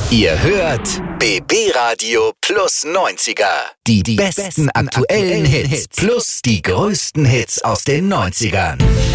Ihr hört BB Radio plus 90er. Die besten aktuellen Hits plus die größten Hits aus den 90ern.